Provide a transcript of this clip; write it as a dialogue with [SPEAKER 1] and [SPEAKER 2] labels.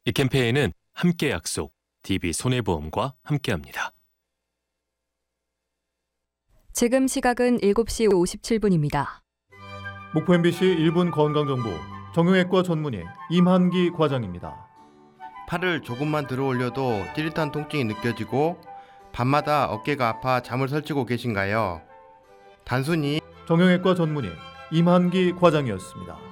[SPEAKER 1] 이 캠페인은 함께 약속, DB손해보험과 함께합니다.
[SPEAKER 2] 지금 시각은 7시 57분입니다.
[SPEAKER 3] 목포 MBC 1분 건강정보 정형외과 전문의 임한기 과장입니다.
[SPEAKER 4] 팔을 조금만 들어 올려도 찌릿한 통증이 느껴지고 밤마다 어깨가 아파 잠을 설치고 계신가요? 단순히
[SPEAKER 3] 정형외과 전문의 임한기 과장이었습니다.